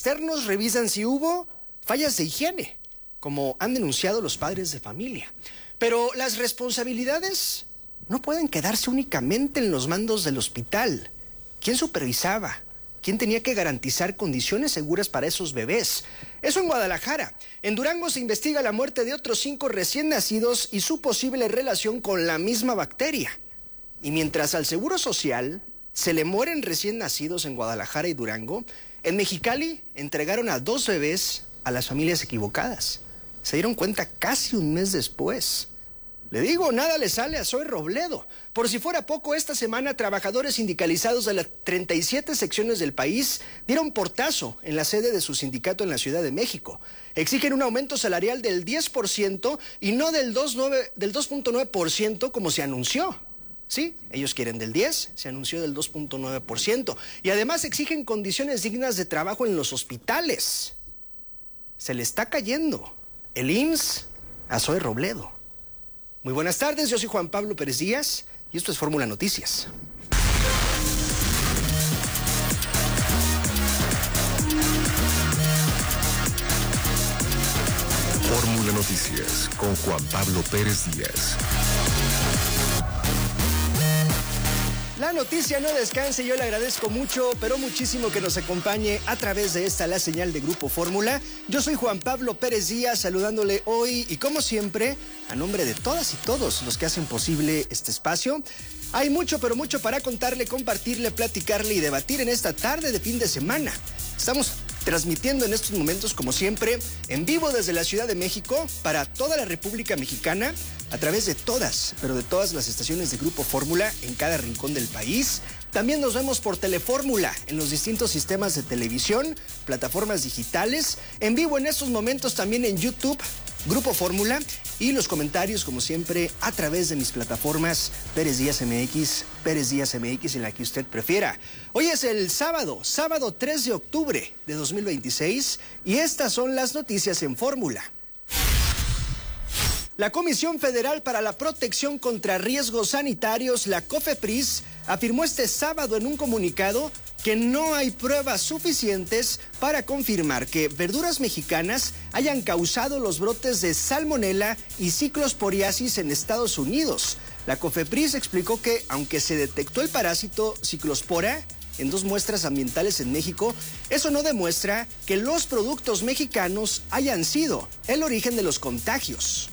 externos revisan si hubo fallas de higiene, como han denunciado los padres de familia. Pero las responsabilidades no pueden quedarse únicamente en los mandos del hospital. ¿Quién supervisaba? ¿Quién tenía que garantizar condiciones seguras para esos bebés? Eso en Guadalajara. En Durango se investiga la muerte de otros 5 recién nacidos y su posible relación con la misma bacteria. Y mientras al Seguro Social se le mueren recién nacidos en Guadalajara y Durango, en Mexicali entregaron a 2 bebés a las familias equivocadas. Se dieron cuenta casi un mes después. Le digo, nada le sale a Zoe Robledo. Por si fuera poco, esta semana trabajadores sindicalizados de las 37 secciones del país dieron portazo en la sede de su sindicato en la Ciudad de México. Exigen un aumento salarial del 10% y no del 2.9% como se anunció. Sí, ellos quieren del 10%, se anunció del 2.9%. Y además exigen condiciones dignas de trabajo en los hospitales. Se le está cayendo el IMSS a Zoe Robledo. Muy buenas tardes, yo soy Juan Pablo Pérez Díaz y esto es Fórmula Noticias. Fórmula Noticias con Juan Pablo Pérez Díaz. La noticia no descanse, yo le agradezco mucho, pero muchísimo que nos acompañe a través de esta, la señal de Grupo Fórmula. Yo soy Juan Pablo Pérez Díaz, saludándole hoy y como siempre, a nombre de todas y todos los que hacen posible este espacio. Hay mucho, pero mucho para contarle, compartirle, platicarle y debatir en esta tarde de fin de semana. Estamos transmitiendo en estos momentos, como siempre, en vivo desde la Ciudad de México para toda la República Mexicana, a través de todas, pero de todas las estaciones de Grupo Fórmula en cada rincón del país. También nos vemos por Telefórmula en los distintos sistemas de televisión, plataformas digitales, en vivo en estos momentos también en YouTube, Grupo Fórmula, y los comentarios, como siempre, a través de mis plataformas Pérez Díaz MX, en la que usted prefiera. Hoy es el sábado 3 de octubre de 2026, y estas son las noticias en Fórmula. La Comisión Federal para la Protección contra Riesgos Sanitarios, la COFEPRIS, afirmó este sábado en un comunicado que no hay pruebas suficientes para confirmar que verduras mexicanas hayan causado los brotes de salmonela y ciclosporiasis en Estados Unidos. La COFEPRIS explicó que, aunque se detectó el parásito ciclospora en 2 muestras ambientales en México, eso no demuestra que los productos mexicanos hayan sido el origen de los contagios.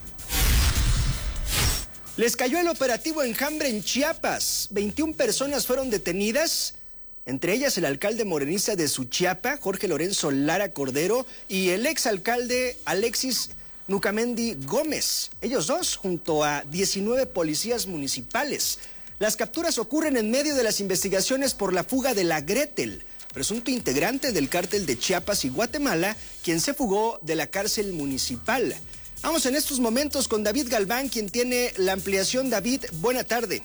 Les cayó el operativo Enjambre en Chiapas. 21 personas fueron detenidas, entre ellas el alcalde morenista de Suchiapa, Jorge Lorenzo Lara Cordero, y el exalcalde Alexis Nucamendi Gómez. Ellos 2, junto a 19 policías municipales. Las capturas ocurren en medio de las investigaciones por la fuga de la Gretel, presunto integrante del cártel de Chiapas y Guatemala, quien se fugó de la cárcel municipal. Vamos en estos momentos con David Galván, quien tiene la ampliación. David, buena tarde.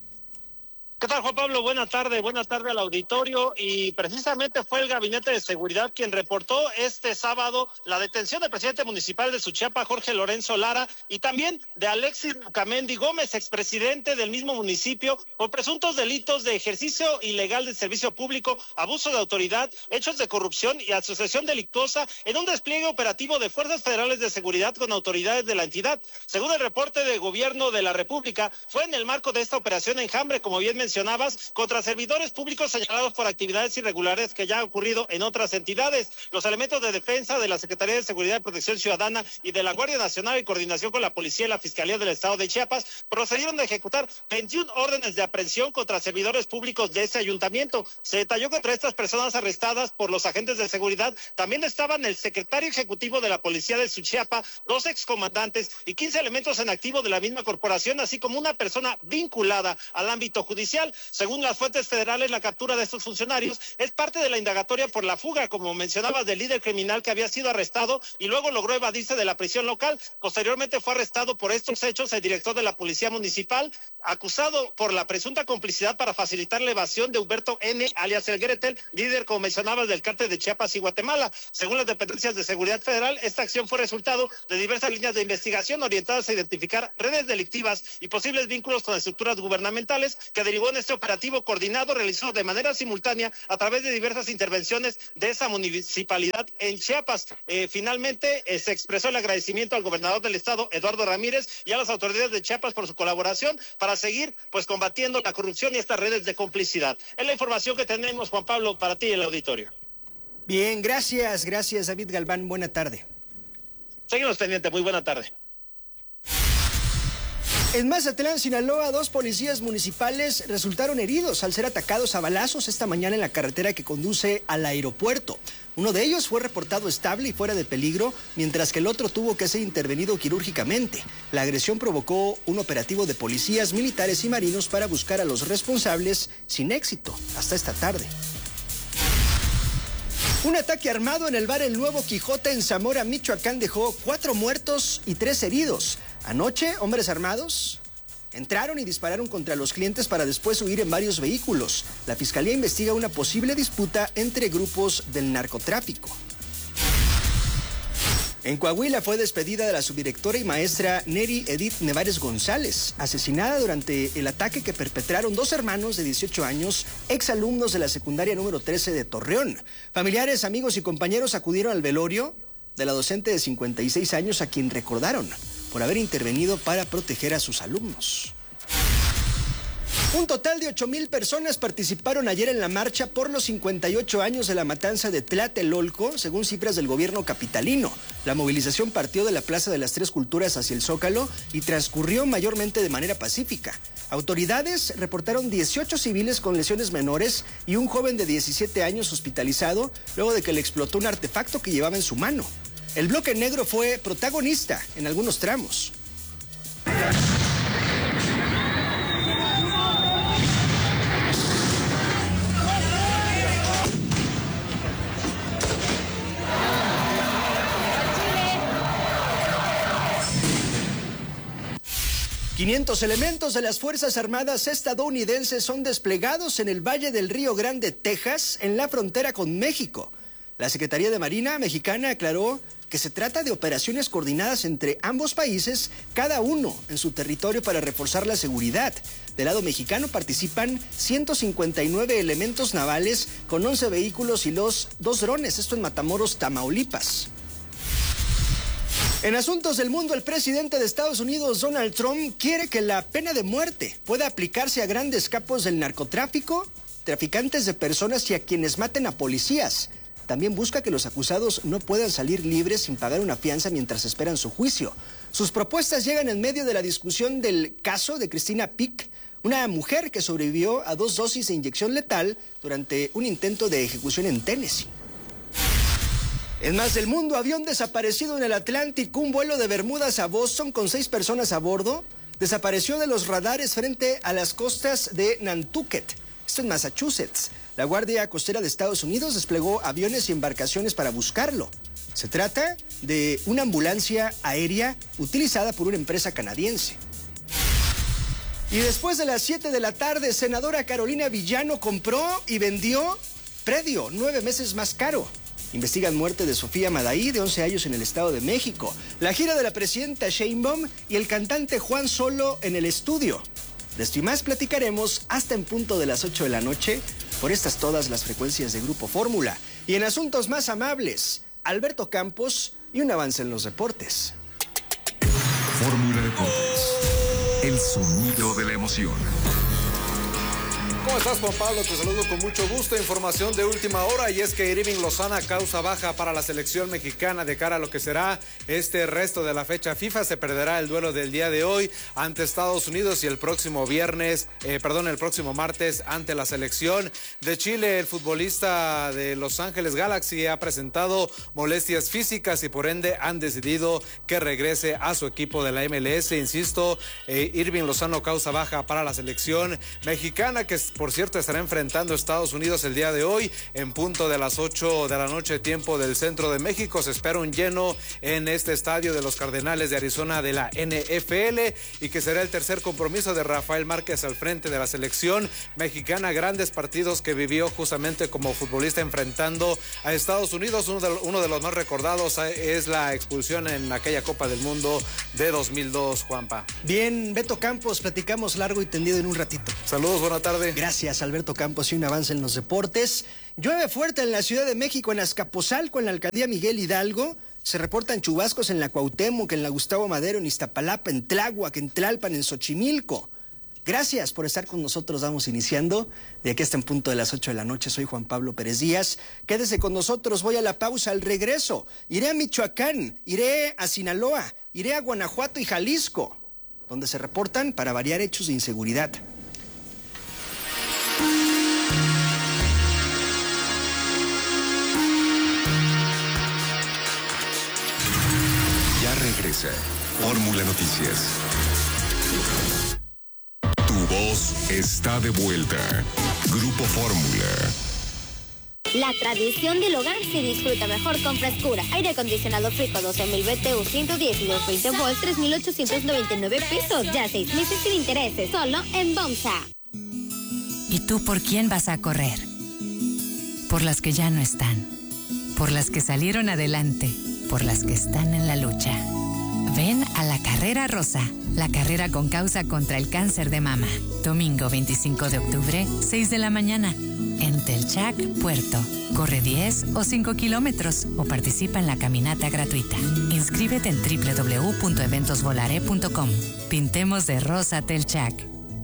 ¿Qué tal, Juan Pablo? Buena tarde al auditorio. Y precisamente fue el Gabinete de Seguridad quien reportó este sábado la detención del presidente municipal de Suchiapa, Jorge Lorenzo Lara, y también de Alexis Nucamendi Gómez, expresidente del mismo municipio, por presuntos delitos de ejercicio ilegal del servicio público, abuso de autoridad, hechos de corrupción y asociación delictuosa en un despliegue operativo de fuerzas federales de seguridad con autoridades de la entidad. Según el reporte del Gobierno de la República, fue en el marco de esta operación Enjambre, como bien mencionabas, contra servidores públicos señalados por actividades irregulares que ya ha ocurrido en otras entidades. Los elementos de defensa de la Secretaría de Seguridad y Protección Ciudadana y de la Guardia Nacional, en coordinación con la Policía y la Fiscalía del Estado de Chiapas, procedieron a ejecutar 21 órdenes de aprehensión contra servidores públicos de ese ayuntamiento. Se detalló que entre estas personas arrestadas por los agentes de seguridad también estaban el secretario ejecutivo de la Policía de Suchiapa, 2 excomandantes y 15 elementos en activo de la misma corporación, así como una persona vinculada al ámbito judicial. Según las fuentes federales, la captura de estos funcionarios es parte de la indagatoria por la fuga, como mencionabas, del líder criminal que había sido arrestado y luego logró evadirse de la prisión local. Posteriormente fue arrestado por estos hechos el director de la Policía Municipal, acusado por la presunta complicidad para facilitar la evasión de Humberto N., alias el Gretel, líder, como mencionabas, del cártel de Chiapas y Guatemala. Según las dependencias de seguridad federal, esta acción fue resultado de diversas líneas de investigación orientadas a identificar redes delictivas y posibles vínculos con estructuras gubernamentales, que derivó atención, este operativo coordinado realizado de manera simultánea a través de diversas intervenciones de esa municipalidad en Chiapas. Finalmente se expresó el agradecimiento al gobernador del estado, Eduardo Ramírez, y a las autoridades de Chiapas por su colaboración para seguir pues combatiendo la corrupción y estas redes de complicidad. Es la información que tenemos, Juan Pablo, para ti y el auditorio. Bien, gracias David Galván, buena tarde. Seguimos pendientes, muy buena tarde. En Mazatlán, Sinaloa, 2 policías municipales resultaron heridos al ser atacados a balazos esta mañana en la carretera que conduce al aeropuerto. Uno de ellos fue reportado estable y fuera de peligro, mientras que el otro tuvo que ser intervenido quirúrgicamente. La agresión provocó un operativo de policías, militares y marinos para buscar a los responsables sin éxito hasta esta tarde. Un ataque armado en el bar El Nuevo Quijote en Zamora, Michoacán, dejó 4 muertos y 3 heridos. Anoche, hombres armados entraron y dispararon contra los clientes para después huir en varios vehículos. La fiscalía investiga una posible disputa entre grupos del narcotráfico. En Coahuila fue despedida de la subdirectora y maestra Neri Edith Nevares González, asesinada durante el ataque que perpetraron 2 hermanos de 18 años, exalumnos de la secundaria número 13 de Torreón. Familiares, amigos y compañeros acudieron al velorio de la docente de 56 años a quien recordaron por haber intervenido para proteger a sus alumnos. Un total de 8,000 personas participaron ayer en la marcha por los 58 años de la matanza de Tlatelolco, según cifras del gobierno capitalino. La movilización partió de la Plaza de las Tres Culturas hacia el Zócalo y transcurrió mayormente de manera pacífica. Autoridades reportaron 18 civiles con lesiones menores y un joven de 17 años hospitalizado luego de que le explotó un artefacto que llevaba en su mano. El bloque negro fue protagonista en algunos tramos. ...500 elementos de las Fuerzas Armadas estadounidenses son desplegados en el Valle del Río Grande, Texas, en la frontera con México. La Secretaría de Marina mexicana aclaró que se trata de operaciones coordinadas entre ambos países, cada uno en su territorio para reforzar la seguridad. Del lado mexicano participan 159 elementos navales con 11 vehículos y los 2 drones, esto en Matamoros, Tamaulipas. En asuntos del mundo, el presidente de Estados Unidos, Donald Trump, quiere que la pena de muerte pueda aplicarse a grandes capos del narcotráfico, traficantes de personas y a quienes maten a policías. También busca que los acusados no puedan salir libres sin pagar una fianza mientras esperan su juicio. Sus propuestas llegan en medio de la discusión del caso de Christina Peck, una mujer que sobrevivió a 2 dosis de inyección letal durante un intento de ejecución en Tennessee. En más del mundo, avión desaparecido en el Atlántico, un vuelo de Bermudas a Boston con 6 personas a bordo, desapareció de los radares frente a las costas de Nantucket, esto en Massachusetts. La Guardia Costera de Estados Unidos desplegó aviones y embarcaciones para buscarlo. Se trata de una ambulancia aérea utilizada por una empresa canadiense. Y después de las 7 de la tarde, senadora Carolina Villano compró y vendió predio 9 meses más caro. Investigan muerte de Sofía Madaí, de 11 años, en el Estado de México. La gira de la presidenta Sheinbaum y el cantante Juan Solo en el estudio. De esto y más platicaremos hasta en punto de las 8 de la noche por estas todas las frecuencias de Grupo Fórmula. Y en asuntos más amables, Alberto Campos y un avance en los deportes. Fórmula Deportes, el sonido de la emoción. ¿Cómo estás, Juan Pablo? Te saludo con mucho gusto. Información de última hora, y es que Irving Lozano causa baja para la selección mexicana de cara a lo que será este resto de la fecha FIFA. Se perderá el duelo del día de hoy ante Estados Unidos y el próximo martes ante la selección de Chile. El futbolista de Los Ángeles Galaxy ha presentado molestias físicas y por ende han decidido que regrese a su equipo de la MLS. Insisto, Irving Lozano causa baja para la selección mexicana, que por cierto, estará enfrentando a Estados Unidos el día de hoy en punto de las 8 de la noche, tiempo del centro de México. Se espera un lleno en este estadio de los Cardenales de Arizona de la NFL y que será el tercer compromiso de Rafael Márquez al frente de la selección mexicana. Grandes partidos que vivió justamente como futbolista enfrentando a Estados Unidos. Uno de los más recordados es la expulsión en aquella Copa del Mundo de 2002, Juanpa. Bien, Beto Campos, platicamos largo y tendido en un ratito. Saludos, buena tarde. Gracias, Alberto Campos, y un avance en los deportes. Llueve fuerte en la Ciudad de México, en Azcapotzalco, en la alcaldía Miguel Hidalgo. Se reportan chubascos en la Cuauhtémoc, en la Gustavo Madero, en Iztapalapa, en Tláhuac, en Tlalpan, en Xochimilco. Gracias por estar con nosotros. Vamos iniciando de aquí hasta en punto de las 8 de la noche. Soy Juan Pablo Pérez Díaz. Quédese con nosotros. Voy a la pausa. Al regreso iré a Michoacán, iré a Sinaloa, iré a Guanajuato y Jalisco, donde se reportan, para variar, hechos de inseguridad. Ya regresa Fórmula Noticias. Tu voz está de vuelta. Grupo Fórmula. La tradición del hogar se disfruta mejor con frescura. Aire acondicionado Frico 12,000 BTU 110 y 220 volts, 3,899 pesos. Ya 6 meses sin intereses. Solo en Bomsa. ¿Y tú por quién vas a correr? Por las que ya no están. Por las que salieron adelante. Por las que están en la lucha. Ven a la Carrera Rosa, la carrera con causa contra el cáncer de mama. Domingo 25 de octubre, 6 de la mañana. En Telchac, Puerto. Corre 10 o 5 kilómetros o participa en la caminata gratuita. Inscríbete en www.eventosvolare.com. Pintemos de rosa Telchac.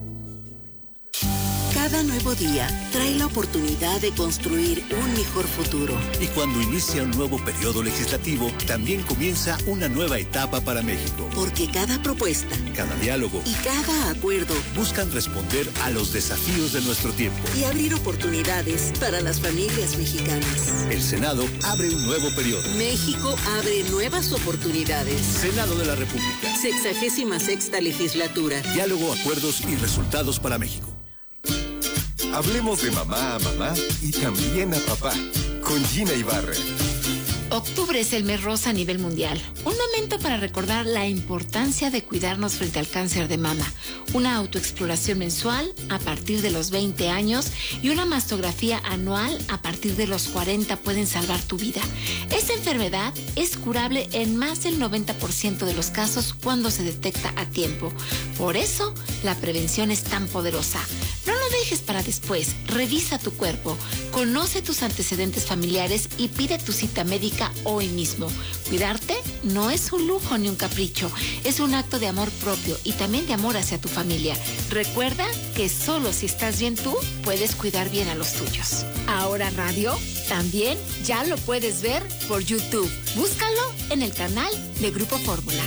Cada nuevo día trae la oportunidad de construir un mejor futuro. Y cuando inicia un nuevo periodo legislativo, también comienza una nueva etapa para México. Porque cada propuesta, cada diálogo y cada acuerdo buscan responder a los desafíos de nuestro tiempo y abrir oportunidades para las familias mexicanas. El Senado abre un nuevo periodo. México abre nuevas oportunidades. Senado de la República. 66ª legislatura. Diálogo, acuerdos y resultados para México. Hablemos de mamá a mamá y también a papá, con Gina Ibarra. Octubre es el mes rosa a nivel mundial. Un momento para recordar la importancia de cuidarnos frente al cáncer de mama. Una autoexploración mensual a partir de los 20 años y una mastografía anual a partir de los 40 pueden salvar tu vida. Esta enfermedad es curable en más del 90% de los casos cuando se detecta a tiempo. Por eso, la prevención es tan poderosa. No lo dejes para después. Revisa tu cuerpo, conoce tus antecedentes familiares y pide tu cita médica hoy mismo. Cuidarte no es un lujo ni un capricho, es un acto de amor propio y también de amor hacia tu familia. Recuerda que solo si estás bien tú, puedes cuidar bien a los tuyos. Ahora Radio también ya lo puedes ver por YouTube. Búscalo en el canal de Grupo Fórmula.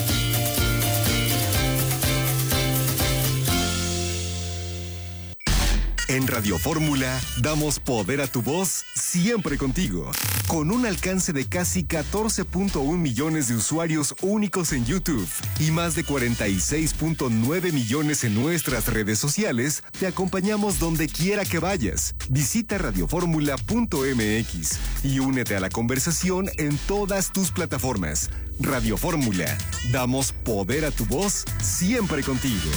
En Radio Fórmula damos poder a tu voz siempre contigo. Con un alcance de casi 14.1 millones de usuarios únicos en YouTube y más de 46.9 millones en nuestras redes sociales, te acompañamos donde quiera que vayas. Visita radioformula.mx y únete a la conversación en todas tus plataformas. Radio Fórmula, damos poder a tu voz siempre contigo.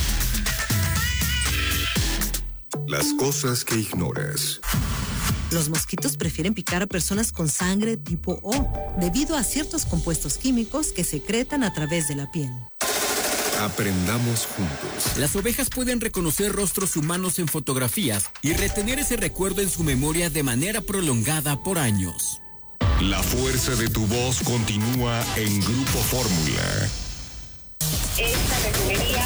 Las cosas que ignoras. Los mosquitos prefieren picar a personas con sangre tipo O, debido a ciertos compuestos químicos que secretan a través de la piel. Aprendamos juntos. Las ovejas pueden reconocer rostros humanos en fotografías y retener ese recuerdo en su memoria de manera prolongada por años. La fuerza de tu voz continúa en Grupo Fórmula. Esta refinería...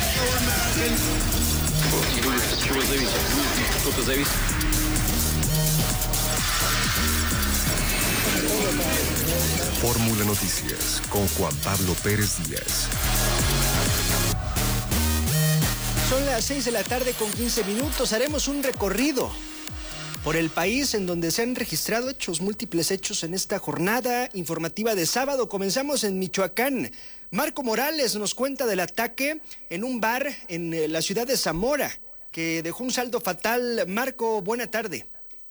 Fórmula Noticias con Juan Pablo Pérez Díaz. Son las 6 de la tarde con 15 minutos. Haremos un recorrido por el país en donde se han registrado múltiples hechos en esta jornada informativa de sábado. Comenzamos en Michoacán. Marco Morales nos cuenta del ataque en un bar en la ciudad de Zamora, que dejó un saldo fatal. Marco, buena tarde.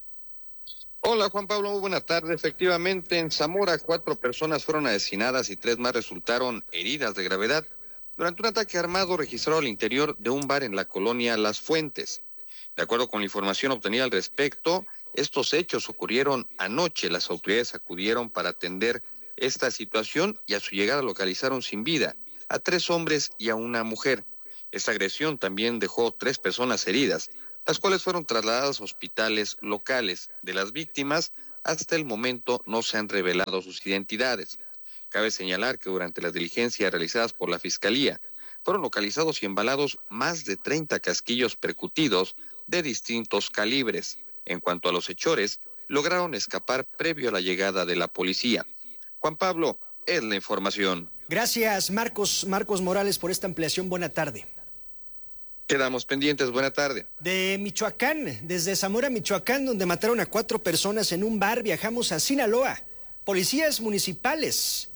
Hola Juan Pablo, muy buena tarde. Efectivamente, en Zamora 4 personas fueron asesinadas y 3 más resultaron heridas de gravedad durante un ataque armado registrado al interior de un bar en la colonia Las Fuentes. De acuerdo con la información obtenida al respecto, estos hechos ocurrieron anoche. Las autoridades acudieron para atender esta situación y a su llegada localizaron sin vida a 3 hombres y a una mujer. Esta agresión también dejó 3 personas heridas, las cuales fueron trasladadas a hospitales locales. De las víctimas, hasta el momento no se han revelado sus identidades. Cabe señalar que durante las diligencias realizadas por la Fiscalía, fueron localizados y embalados más de 30 casquillos percutidos de distintos calibres. En cuanto a los hechores, lograron escapar previo a la llegada de la policía. Juan Pablo, es la información. Gracias, Marcos Morales, por esta ampliación. Buena tarde. Quedamos pendientes, buena tarde. De Michoacán, desde Zamora, Michoacán, donde mataron a 4 personas en un bar, viajamos a Sinaloa. Policías municipales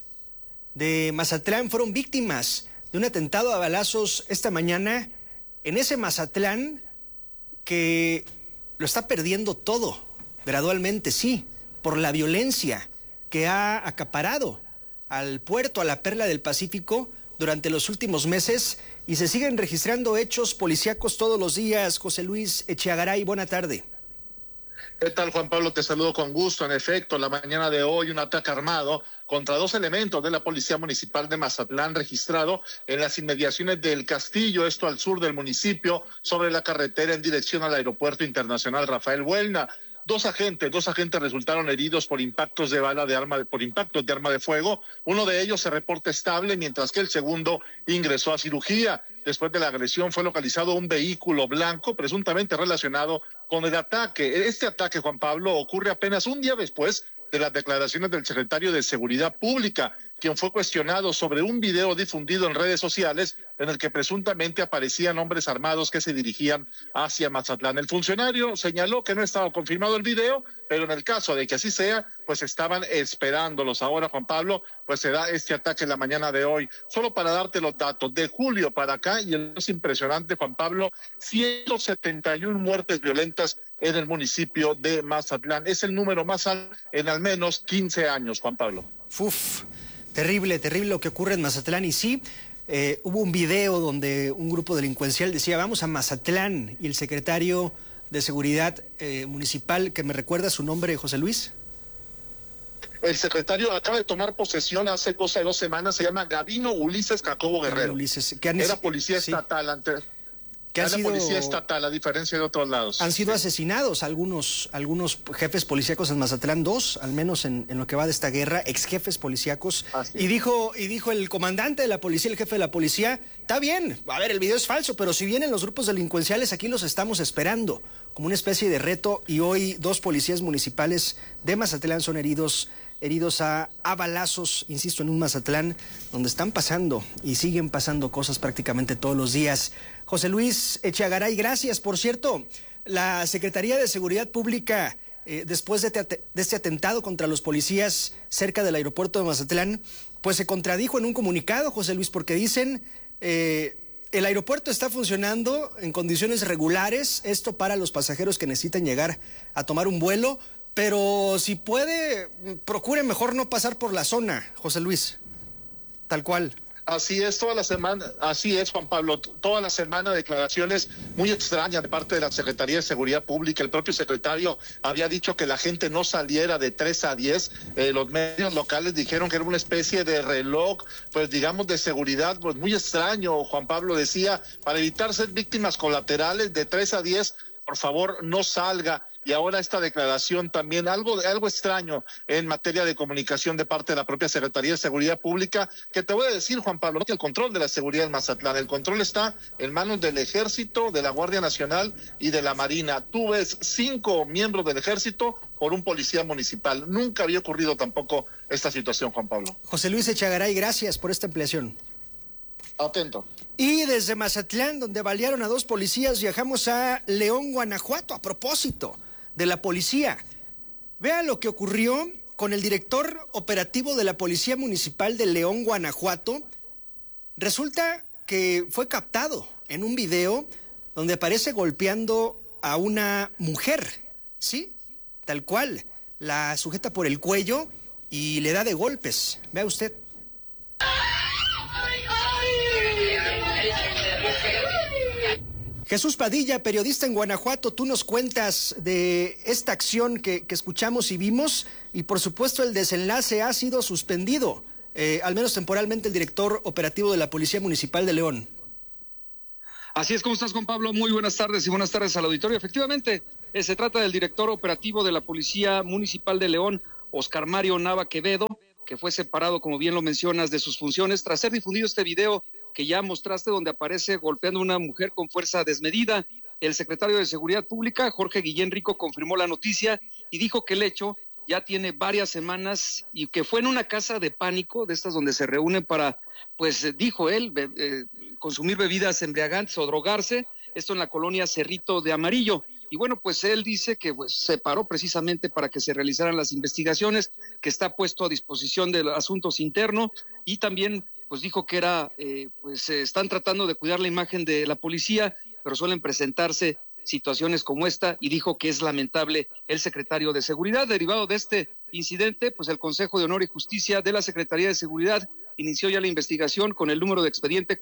de Mazatlán fueron víctimas de un atentado a balazos esta mañana en ese Mazatlán que lo está perdiendo todo, gradualmente, sí, por la violencia que ha acaparado al puerto, a la perla del Pacífico, durante los últimos meses, y se siguen registrando hechos policíacos todos los días. José Luis Echeagaray, buena tarde. ¿Qué tal, Juan Pablo? Te saludo con gusto. En efecto, la mañana de hoy un ataque armado contra 2 elementos de la Policía Municipal de Mazatlán registrado en las inmediaciones del Castillo, esto al sur del municipio, sobre la carretera en dirección al Aeropuerto Internacional Rafael Buelna. Dos agentes resultaron heridos por impactos de arma de fuego. Uno de ellos se reporta estable, mientras que el segundo ingresó a cirugía. Después de la agresión fue localizado un vehículo blanco presuntamente relacionado con el ataque. Este ataque, Juan Pablo, ocurre apenas un día después de las declaraciones del secretario de Seguridad Pública, quien fue cuestionado sobre un video difundido en redes sociales en el que presuntamente aparecían hombres armados que se dirigían hacia Mazatlán. El funcionario señaló que no estaba confirmado el video, pero en el caso de que así sea, pues estaban esperándolos. Ahora, Juan Pablo, pues se da este ataque en la mañana de hoy. Solo para darte los datos, de julio para acá, y el más impresionante, Juan Pablo, 171 muertes violentas en el municipio de Mazatlán. Es el número más alto en al menos 15 años, Juan Pablo. Uf, terrible lo que ocurre en Mazatlán. Y sí, hubo un video donde un grupo delincuencial decía, vamos a Mazatlán, y el secretario de Seguridad Municipal, que me recuerda su nombre, José Luis. El secretario acaba de tomar posesión hace cosa de 2 semanas, se llama Gabino Ulises Jacobo Guerrero. Era policía estatal antes. Policía estatal, a diferencia de otros lados. Han sido asesinados algunos jefes policíacos en Mazatlán, 2, al menos en lo que va de esta guerra, ex jefes policíacos. Y dijo el comandante de la policía, el jefe de la policía, está bien, a ver, el video es falso, pero si vienen los grupos delincuenciales, aquí los estamos esperando, como una especie de reto. Y hoy 2 policías municipales de Mazatlán son heridos a balazos, insisto, en un Mazatlán donde están pasando y siguen pasando cosas prácticamente todos los días. José Luis Echeagaray, gracias. Por cierto, la Secretaría de Seguridad Pública, después de este atentado contra los policías cerca del aeropuerto de Mazatlán, pues se contradijo en un comunicado, José Luis, porque dicen, el aeropuerto está funcionando en condiciones regulares, esto para los pasajeros que necesitan llegar a tomar un vuelo, pero si puede, procure mejor no pasar por la zona, José Luis, tal cual. Así es, toda la semana, así es, Juan Pablo, toda la semana declaraciones muy extrañas de parte de la Secretaría de Seguridad Pública. El propio secretario había dicho que la gente no saliera de 3 a 10. Los medios locales dijeron que era una especie de reloj, pues digamos, de seguridad, pues muy extraño. Juan Pablo decía, para evitar ser víctimas colaterales, de 3 a 10, por favor, no salga. Y ahora esta declaración también, algo extraño en materia de comunicación de parte de la propia Secretaría de Seguridad Pública, que te voy a decir, Juan Pablo, que el control de la seguridad en Mazatlán, el control está en manos del Ejército, de la Guardia Nacional y de la Marina. Tú ves 5 miembros del Ejército por un policía municipal. Nunca había ocurrido tampoco esta situación, Juan Pablo. José Luis Echeagaray, gracias por esta ampliación. Atento. Y desde Mazatlán, donde balearon a 2 policías, viajamos a León, Guanajuato, a propósito de la policía. Vea lo que ocurrió con el director operativo de la Policía Municipal de León, Guanajuato. Resulta que fue captado en un video donde aparece golpeando a una mujer, ¿sí? Tal cual, la sujeta por el cuello y le da de golpes. Vea usted. Jesús Padilla, periodista en Guanajuato, tú nos cuentas de esta acción que escuchamos y vimos, y por supuesto el desenlace ha sido suspendido, al menos temporalmente, el director operativo de la Policía Municipal de León. Así es, ¿cómo estás, Juan Pablo? Muy buenas tardes y buenas tardes al auditorio. Efectivamente, se trata del director operativo de la Policía Municipal de León, Oscar Mario Nava Quevedo, que fue separado, como bien lo mencionas, de sus funciones tras ser difundido este video que ya mostraste, donde aparece golpeando a una mujer con fuerza desmedida. El secretario de Seguridad Pública, Jorge Guillén Rico, confirmó la noticia y dijo que el hecho ya tiene varias semanas y que fue en una casa de pánico, de estas donde se reúnen para, pues dijo él, consumir bebidas embriagantes o drogarse, esto en la colonia Cerrito de Amarillo. Y bueno, pues él dice que pues, se paró precisamente para que se realizaran las investigaciones, que está puesto a disposición de asuntos internos, y también pues dijo que era, están tratando de cuidar la imagen de la policía, pero suelen presentarse situaciones como esta, y dijo que es lamentable el secretario de Seguridad. Derivado de este incidente, pues el Consejo de Honor y Justicia de la Secretaría de Seguridad inició ya la investigación con el número de expediente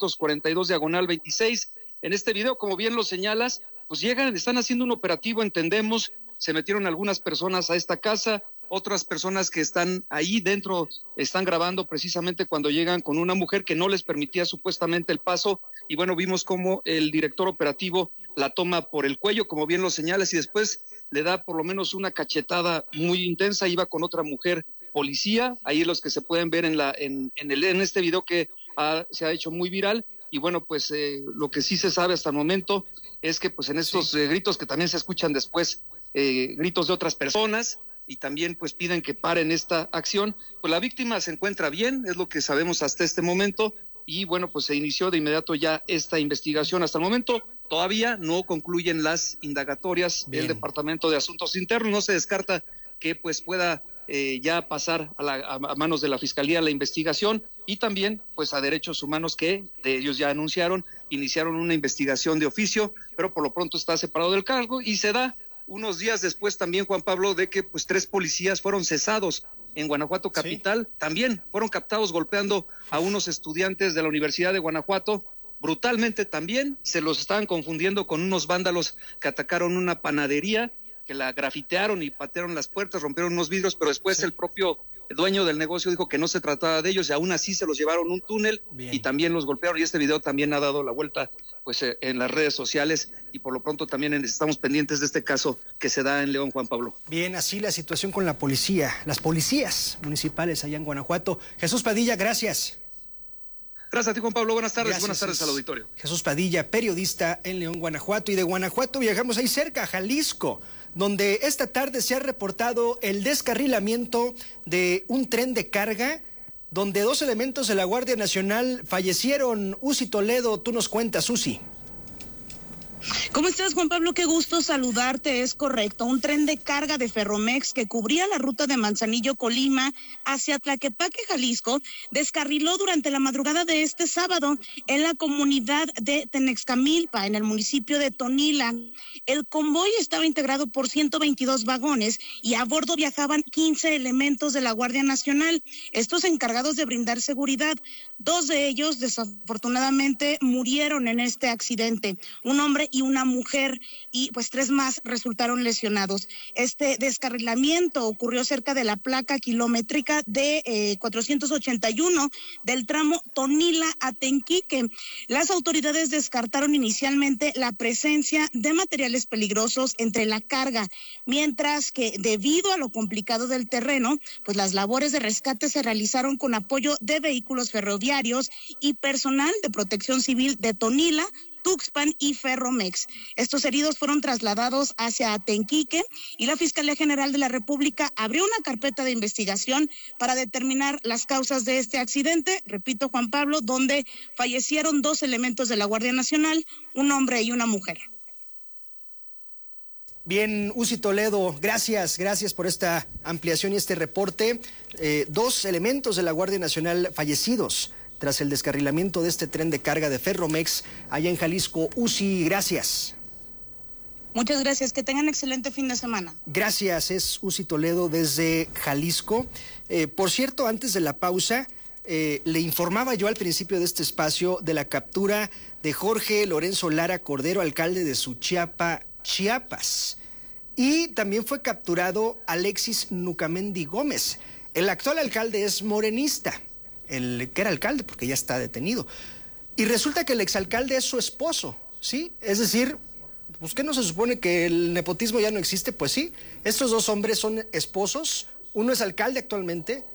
442/26. En este video, como bien lo señalas, pues están haciendo un operativo, entendemos, se metieron algunas personas a esta casa, otras personas que están ahí dentro están grabando precisamente cuando llegan con una mujer que no les permitía supuestamente el paso, y bueno, vimos cómo el director operativo la toma por el cuello, como bien lo señalas, y después le da por lo menos una cachetada muy intensa. Iba con otra mujer policía, ahí los que se pueden ver en este video que se ha hecho muy viral. Y bueno, pues lo que sí se sabe hasta el momento es que pues en estos gritos que también se escuchan después, gritos de otras personas, y también pues piden que paren esta acción, pues la víctima se encuentra bien, es lo que sabemos hasta este momento, y bueno, pues se inició de inmediato ya esta investigación. Hasta el momento todavía no concluyen las indagatorias del Departamento de Asuntos Internos, no se descarta que pues pueda ya pasar a manos de la Fiscalía la investigación, y también pues a Derechos Humanos, que ellos ya anunciaron, iniciaron una investigación de oficio, pero por lo pronto está separado del cargo, y se da unos días después también, Juan Pablo, de que pues 3 policías fueron cesados en Guanajuato capital, también fueron captados golpeando a unos estudiantes de la Universidad de Guanajuato, brutalmente también, se los estaban confundiendo con unos vándalos que atacaron una panadería, que la grafitearon y patearon las puertas, rompieron unos vidrios, pero después el propio dueño del negocio dijo que no se trataba de ellos, y aún así se los llevaron a un túnel y también los golpearon, y este video también ha dado la vuelta pues en las redes sociales, y por lo pronto también estamos pendientes de este caso que se da en León, Juan Pablo. Bien, así la situación con la policía, las policías municipales allá en Guanajuato. Jesús Padilla, gracias. Gracias a ti, Juan Pablo. Buenas tardes. Gracias. Buenas tardes al auditorio. Jesús Padilla, periodista en León, Guanajuato. Y de Guanajuato viajamos ahí cerca, a Jalisco, donde esta tarde se ha reportado el descarrilamiento de un tren de carga, donde 2 elementos de la Guardia Nacional fallecieron. Uzi Toledo, tú nos cuentas, Uzi. ¿Cómo estás, Juan Pablo? Qué gusto saludarte. Es correcto, un tren de carga de Ferromex que cubría la ruta de Manzanillo, Colima, hacia Tlaquepaque, Jalisco, descarriló durante la madrugada de este sábado en la comunidad de Tenexcamilpa, en el municipio de Tonila. El convoy estaba integrado por 122 vagones y a bordo viajaban 15 elementos de la Guardia Nacional, estos encargados de brindar seguridad. 2 de ellos, desafortunadamente, murieron en este accidente, un hombre y una mujer, y pues 3 más resultaron lesionados. Este descarrilamiento ocurrió cerca de la placa kilométrica de 481 del tramo Tonila-Atenquique. Las autoridades descartaron inicialmente la presencia de materiales peligrosos entre la carga, mientras que debido a lo complicado del terreno, pues las labores de rescate se realizaron con apoyo de vehículos ferroviarios y personal de Protección Civil de Tonila, Tuxpan y Ferromex. Estos heridos fueron trasladados hacia Atenquique, y la Fiscalía General de la República abrió una carpeta de investigación para determinar las causas de este accidente. Repito, Juan Pablo, donde fallecieron 2 elementos de la Guardia Nacional, un hombre y una mujer. Bien, Uzi Toledo, gracias por esta ampliación y este reporte. 2 elementos de la Guardia Nacional fallecidos tras el descarrilamiento de este tren de carga de Ferromex allá en Jalisco. Uzi, gracias. Muchas gracias, que tengan excelente fin de semana. Gracias, es Uzi Toledo desde Jalisco. Por cierto, antes de la pausa, le informaba yo al principio de este espacio de la captura de Jorge Lorenzo Lara Cordero, alcalde de Suchiapa, Chiapas. Y también fue capturado Alexis Nucamendi Gómez. El actual alcalde es morenista, el que era alcalde porque ya está detenido. Y resulta que el exalcalde es su esposo, ¿sí? Es decir, pues ¿qué no se supone que el nepotismo ya no existe? Pues sí, estos dos hombres son esposos, uno es alcalde actualmente